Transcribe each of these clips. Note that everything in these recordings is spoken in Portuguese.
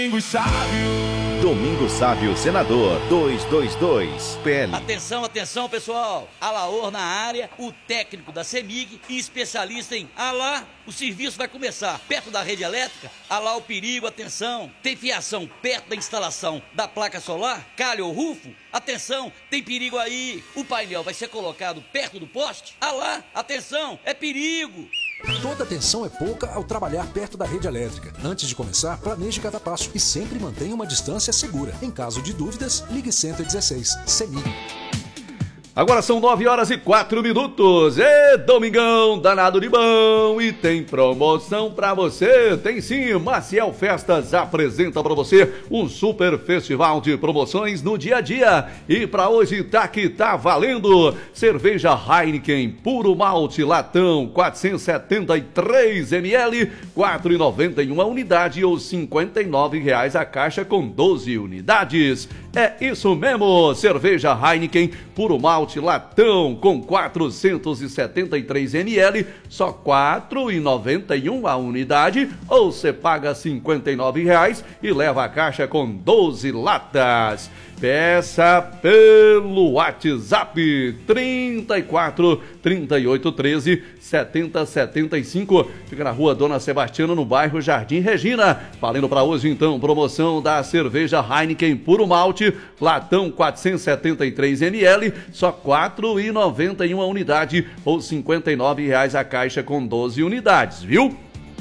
Domingo Sávio, senador 222, PL. Atenção, atenção, pessoal. Alaor na área, o técnico da CEMIG e especialista em Alá. O serviço vai começar perto da rede elétrica. Alá o perigo, atenção. Tem fiação perto da instalação da placa solar? Calha ou rufo? Atenção, tem perigo aí. O painel vai ser colocado perto do poste? Alá, atenção, é perigo. Toda atenção é pouca ao trabalhar perto da rede elétrica. Antes de começar, planeje cada passo e sempre mantenha uma distância segura. Em caso de dúvidas, ligue 116. CEMIG. Agora são 9h04. Domingão danado de bom e tem promoção pra você. Tem sim, Maciel Festas apresenta pra você um super festival de promoções no dia a dia. E pra hoje tá que tá valendo. Cerveja Heineken Puro Malte Latão 473 ml, 4,91 a unidade ou R$ 59,00 a caixa com 12 unidades. É isso mesmo, cerveja Heineken Puro Malte Latão com 473 ml, só R$ 4,91 a unidade, ou você paga R$ 59,00 e leva a caixa com 12 latas. Peça pelo WhatsApp 34 38 13 70 75. Fica na rua Dona Sebastiana, no bairro Jardim Regina. Valendo para hoje, então, promoção da cerveja Heineken Puro Malte Latão 473 ml, só R$ 4,91 a unidade ou R$ 59,00 a caixa com 12 unidades, viu?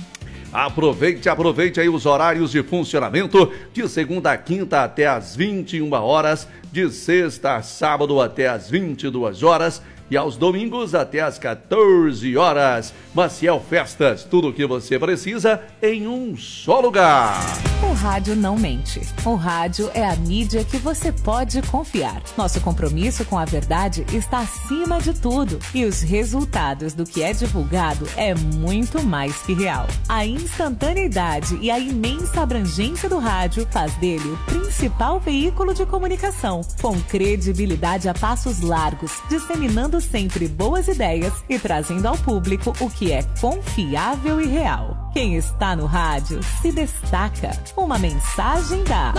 Aproveite aí os horários de funcionamento de segunda a quinta até às 21 horas, de sexta a sábado até às 22 horas e aos domingos até às 14 horas. Maciel Festas, tudo o que você precisa em um só lugar. O rádio não mente. O rádio é a mídia que você pode confiar. Nosso compromisso com a verdade está acima de tudo. E os resultados do que é divulgado é muito mais que real. A instantaneidade e a imensa abrangência do rádio faz dele o principal veículo de comunicação, com credibilidade a passos largos, disseminando sempre boas ideias e trazendo ao público o que é confiável e real. Quem está no rádio se destaca. Uma mensagem da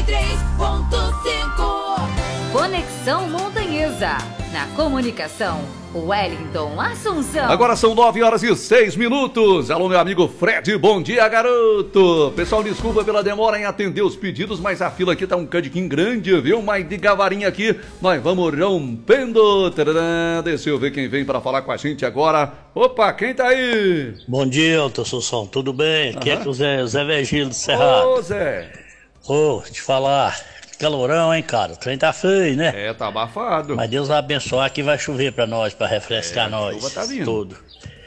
93.5. Conexão Montanhesa. Na comunicação, Wellington Assunção. Agora são 9h06. Alô, meu amigo Fred, bom dia, garoto. Pessoal, desculpa pela demora em atender os pedidos, mas a fila aqui tá um cadiquinho grande, viu? Mas de gavarinha aqui, nós vamos rompendo. Tadã, deixa eu ver quem vem para falar com a gente agora. Opa, quem tá aí? Bom dia, Assunção, tudo bem? Aqui é o Zé Virgílio do Cerrado. Ô, Zé. Ô, te falar... Calorão, hein, cara? O trem tá feio, né? É, tá abafado. Mas Deus vai abençoar que vai chover pra nós, pra refrescar nós. A chuva tá vindo. Tudo.